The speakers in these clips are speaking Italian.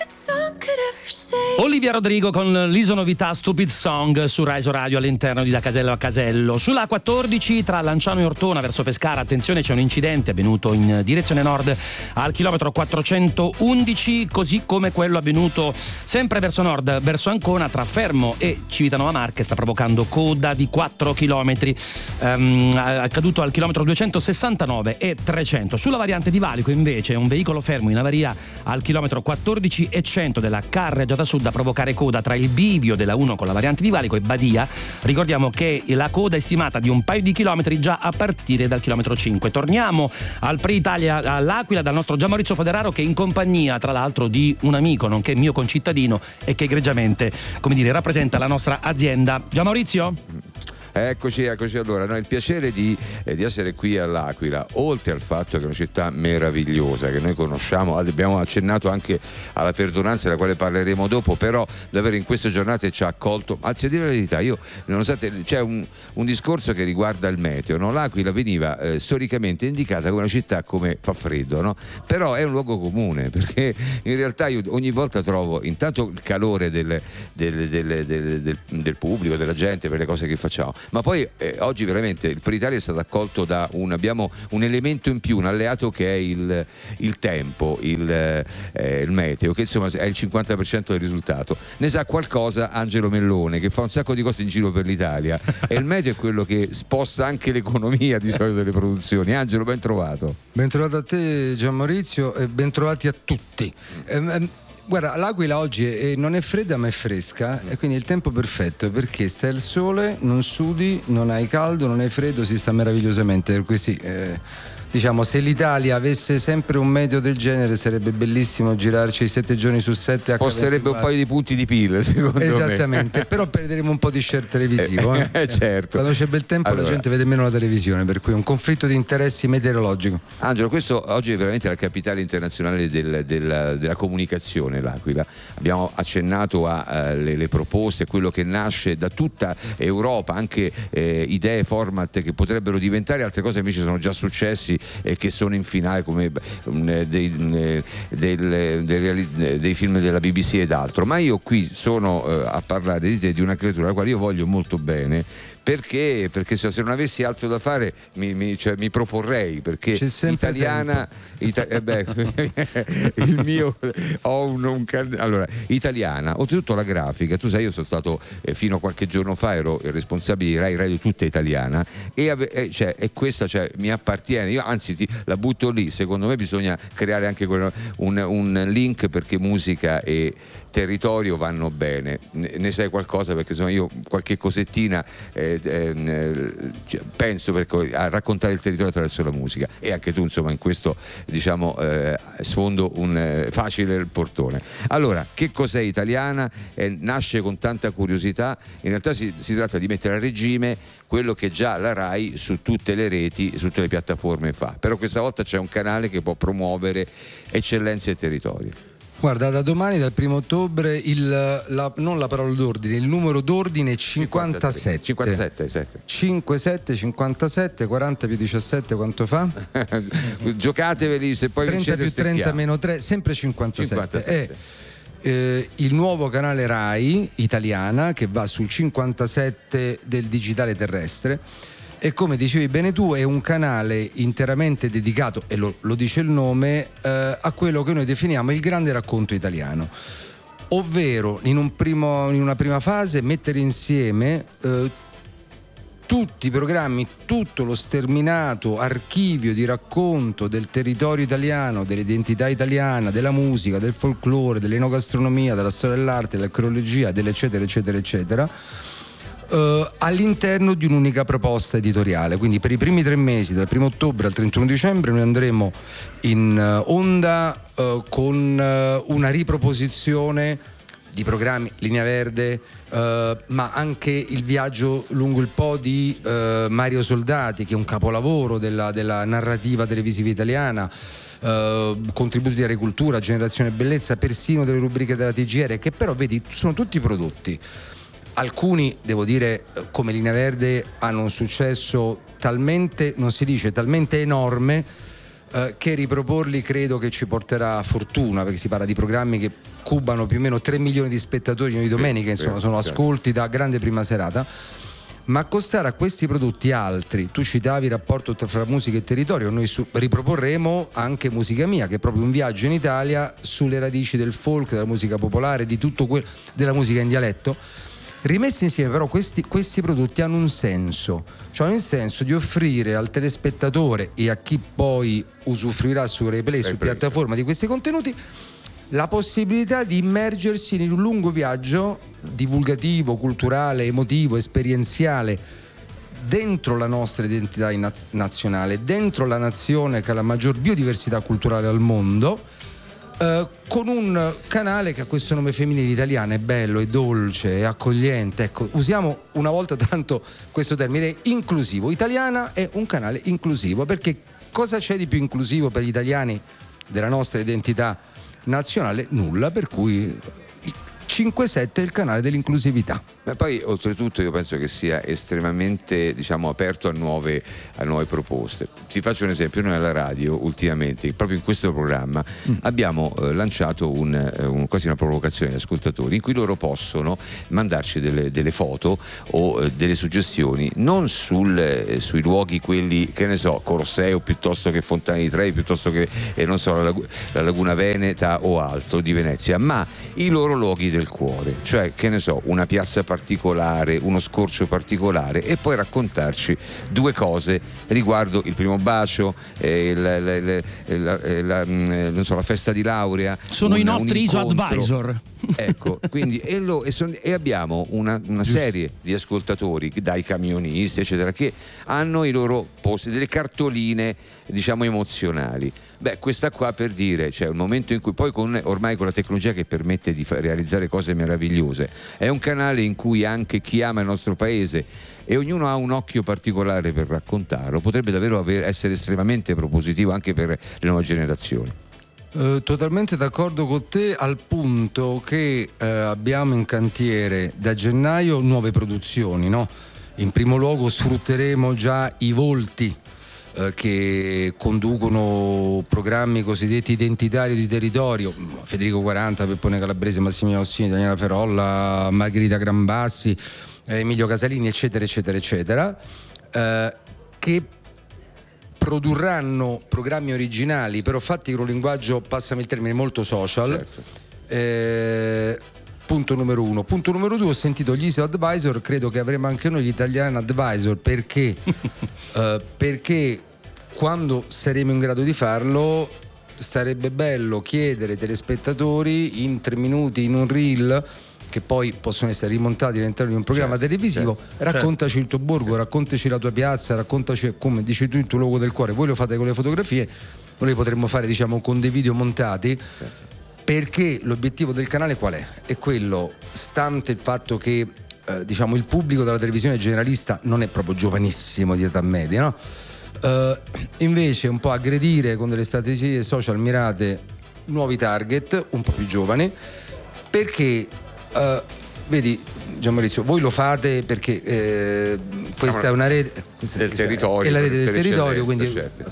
Olivia Rodrigo con l'isonovità Stupid Song su Rise Radio all'interno di Da Casello a Casello. Sulla A14 tra Lanciano e Ortona verso Pescara, attenzione, c'è un incidente avvenuto in direzione nord al chilometro 411, così come quello avvenuto sempre verso nord, verso Ancona, tra Fermo e Civitanova Marche, sta provocando coda di 4 chilometri, accaduto al chilometro 269 e 300. Sulla variante di Valico invece un veicolo fermo in avaria al chilometro 14 e 100 della carreggiata sud a provocare coda tra il bivio della 1 con la variante di Valico e Badia. Ricordiamo che la coda è stimata di un paio di chilometri già a partire dal chilometro 5. Torniamo al Pre-Italia all'Aquila dal nostro Gian Maurizio Foderaro, che è in compagnia tra l'altro di un amico nonché mio concittadino e che egregiamente, come dire, rappresenta la nostra azienda. Gian Maurizio? Eccoci. Allora, il piacere di essere qui all'Aquila, oltre al fatto che è una città meravigliosa che noi conosciamo, abbiamo accennato anche alla perdonanza della quale parleremo dopo, però davvero in queste giornate ci ha accolto, anzi a dire la verità, io nonostante c'è un discorso che riguarda il meteo, no? L'Aquila veniva storicamente indicata come una città come fa freddo, no? Però è un luogo comune, perché in realtà io ogni volta trovo intanto il calore del pubblico, della gente per le cose che facciamo, ma poi oggi veramente il Pre-Italia è stato accolto da abbiamo un elemento in più, un alleato che è il tempo, il meteo, che insomma è il 50% del risultato. Ne sa qualcosa Angelo Mellone, che fa un sacco di cose in giro per l'Italia, e il meteo è quello che sposta anche l'economia di solito delle produzioni. Angelo, ben trovato. Ben trovato a te Gian Maurizio e ben trovati a tutti. Guarda, l'Aquila oggi non è fredda ma è fresca, e quindi è il tempo perfetto, perché sta il sole, non sudi, non hai caldo, non hai freddo, si sta meravigliosamente. Per cui sì, diciamo, se l'Italia avesse sempre un meteo del genere sarebbe bellissimo girarci 7 giorni su 7 sposterebbe un paio di punti di PIL, secondo me. Esattamente, però perderemo un po' di share televisivo. Certo. Quando c'è bel tempo la gente vede meno la televisione, per cui è un conflitto di interessi meteorologico. Angelo, questo oggi è veramente la capitale internazionale della comunicazione, l'Aquila. Abbiamo accennato alle proposte, quello che nasce da tutta Europa, anche idee, format che potrebbero diventare, altre cose invece sono già successi e che sono in finale, come dei film della BBC ed altro. Ma io qui sono a parlare di te, di una creatura alla quale io voglio molto bene, perché se non avessi altro da fare mi proporrei, perché italiana il mio allora, italiana, oltretutto la grafica, tu sai, io sono stato fino a qualche giorno fa ero il responsabile di Rai Radio tutta italiana, e questa mi appartiene, io anzi la butto lì. Secondo me bisogna creare anche un link, perché musica e territorio vanno bene. Ne sai qualcosa? Perché insomma io qualche cosettina penso a raccontare il territorio attraverso la musica, e anche tu insomma in questo sfondo facile il portone. Allora, che cos'è Italiana? Nasce con tanta curiosità, in realtà si tratta di mettere a regime quello che già la Rai su tutte le reti, su tutte le piattaforme fa, però questa volta c'è un canale che può promuovere eccellenze e territori. Guarda, da domani, dal 1 ottobre, non la parola d'ordine, il numero d'ordine è 57. 57, 40 più 17, quanto fa? Giocateveli, se poi 30 più 30 meno 3, sempre 57. È il nuovo canale Rai Italiana, che va sul 57 del digitale terrestre. E come dicevi bene tu, è un canale interamente dedicato, e lo dice il nome, a quello che noi definiamo il grande racconto italiano, ovvero in una prima fase mettere insieme tutti i programmi, tutto lo sterminato archivio di racconto del territorio italiano, dell'identità italiana, della musica, del folklore, dell'enogastronomia, della storia dell'arte, dell'archeologia, dell'eccetera eccetera eccetera, all'interno di un'unica proposta editoriale. Quindi per i primi 3 mesi, dal 1 ottobre al 31 dicembre, noi andremo in onda con una riproposizione di programmi Linea Verde, ma anche il viaggio lungo il Po di Mario Soldati, che è un capolavoro della narrativa televisiva italiana, contributi di agricoltura, generazione bellezza, persino delle rubriche della TGR, che però vedi sono tutti prodotti. Alcuni, devo dire, come Linea Verde, hanno un successo talmente, non si dice, talmente enorme che riproporli credo che ci porterà fortuna, perché si parla di programmi che cubano più o meno 3 milioni di spettatori ogni domenica, insomma sono ascolti da grande prima serata. Ma accostare a questi prodotti altri, tu citavi il rapporto tra musica e territorio, noi riproporremo anche Musica Mia, che è proprio un viaggio in Italia sulle radici del folk, della musica popolare, di tutto della musica in dialetto. Rimessi insieme però questi prodotti hanno un senso, cioè il senso di offrire al telespettatore e a chi poi usufruirà su replay, su piattaforma di questi contenuti, la possibilità di immergersi in un lungo viaggio divulgativo, culturale, emotivo, esperienziale dentro la nostra identità nazionale, dentro la nazione che ha la maggior biodiversità culturale al mondo, con un canale che ha questo nome femminile italiano, è bello, è dolce, è accogliente. Ecco, usiamo una volta tanto questo termine, inclusivo. Italiana è un canale inclusivo, perché cosa c'è di più inclusivo per gli italiani della nostra identità nazionale? Nulla, per cui 5-7 è il canale dell'inclusività. Ma poi oltretutto io penso che sia estremamente, diciamo, aperto a nuove proposte. Ti faccio un esempio: noi alla radio ultimamente, proprio in questo programma, abbiamo lanciato quasi una provocazione agli ascoltatori, in cui loro possono mandarci delle foto o delle suggestioni non sui luoghi quelli, che ne so, Colosseo piuttosto che Fontana di Trevi, piuttosto che non so, la Laguna Veneta o altro di Venezia, ma i loro luoghi del cuore, cioè, che ne so, una piazza particolare, uno scorcio particolare, e poi raccontarci due cose riguardo il primo bacio, non so, la festa di laurea. Sono i nostri ISO advisor. Ecco, quindi e abbiamo una serie di ascoltatori, dai camionisti eccetera, che hanno i loro posti, delle cartoline, diciamo, emozionali. Beh, questa qua, per dire, cioè un momento in cui poi ormai con la tecnologia che permette di realizzare cose meravigliose, è un canale in cui anche chi ama il nostro paese, e ognuno ha un occhio particolare per raccontarlo, potrebbe davvero essere estremamente propositivo anche per le nuove generazioni. Totalmente d'accordo con te, al punto che abbiamo in cantiere da gennaio nuove produzioni, no? In primo luogo sfrutteremo già i volti che conducono programmi cosiddetti identitari di territorio: Federico 40, Peppone Calabrese, Massimiliano Ossini, Daniela Ferolla, Margherita Grambassi, Emilio Casalini, eccetera eccetera eccetera, che produrranno programmi originali però fatti con un linguaggio, passami il termine, molto social. Certo. Punto numero 1. Punto numero 2, ho sentito gli ISO advisor, credo che avremo anche noi gli Italian advisor, perché perché quando saremo in grado di farlo sarebbe bello chiedere ai telespettatori in 3 minuti, in un reel, che poi possono essere rimontati all'interno di un programma televisivo, raccontaci il tuo borgo, raccontaci la tua piazza, raccontaci, come dici tu, il tuo luogo del cuore. Voi lo fate con le fotografie, noi le potremmo fare, diciamo, con dei video montati, perché l'obiettivo del canale qual è? È quello, stante il fatto che diciamo il pubblico della televisione generalista non è proprio giovanissimo, di età media, no? Invece un po' aggredire con delle strategie social mirate nuovi target un po' più giovani, perché vedi Gian Maurizio, voi lo fate perché questa è una rete del territorio, è la rete del territorio, quindi certo.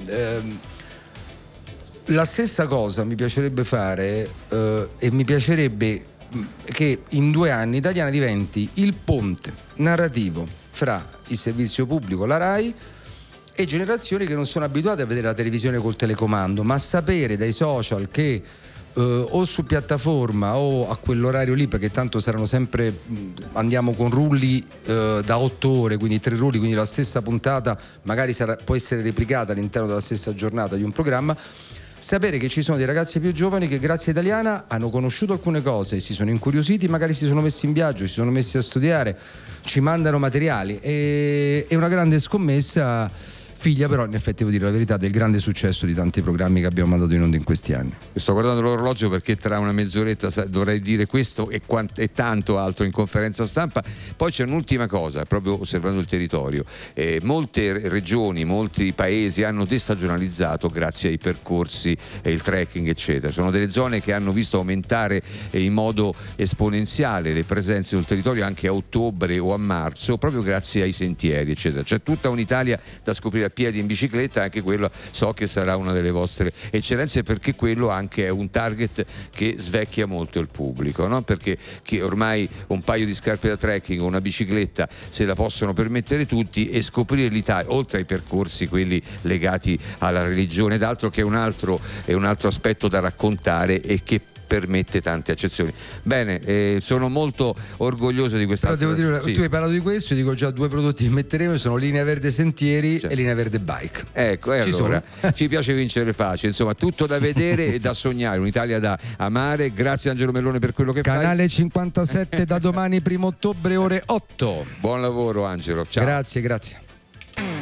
La stessa cosa mi piacerebbe fare, e mi piacerebbe che in 2 anni Italiana diventi il ponte narrativo fra il servizio pubblico, la RAI, e generazioni che non sono abituate a vedere la televisione col telecomando, ma a sapere dai social che o su piattaforma o a quell'orario lì, perché tanto saranno sempre, andiamo con rulli da 8 ore, quindi 3 rulli, quindi la stessa puntata magari può essere replicata all'interno della stessa giornata di un programma. Sapere che ci sono dei ragazzi più giovani che grazie a Italiana hanno conosciuto alcune cose, si sono incuriositi, magari si sono messi in viaggio, si sono messi a studiare, ci mandano materiali, e è una grande scommessa, figlia però, in effetti, devo dire la verità, del grande successo di tanti programmi che abbiamo mandato in onda in questi anni. Sto guardando l'orologio perché tra una mezz'oretta dovrei dire questo e tanto altro in conferenza stampa. Poi c'è un'ultima cosa, proprio osservando il territorio. Molte regioni, molti paesi hanno destagionalizzato grazie ai percorsi e il trekking eccetera. Sono delle zone che hanno visto aumentare in modo esponenziale le presenze sul territorio anche a ottobre o a marzo, proprio grazie ai sentieri eccetera. C'è tutta un'Italia da scoprire a piedi in bicicletta, anche quello so che sarà una delle vostre eccellenze, perché quello anche è un target che svecchia molto il pubblico, no? Perché ormai un paio di scarpe da trekking o una bicicletta se la possono permettere tutti, e scoprire l'Italia, oltre ai percorsi quelli legati alla religione ed altro, che è un altro aspetto da raccontare e che permette tante accezioni. Bene, sono molto orgoglioso di questa. Però devo dire, tu hai parlato di questo, io dico già 2 prodotti che metteremo, sono Linea Verde Sentieri e Linea Verde Bike. Ecco, e allora ci piace vincere facile, insomma, tutto da vedere e da sognare, un'Italia da amare. Grazie Angelo Mellone per quello che fai. Canale 57 da domani 1 ottobre ore 8. Buon lavoro Angelo, ciao. Grazie.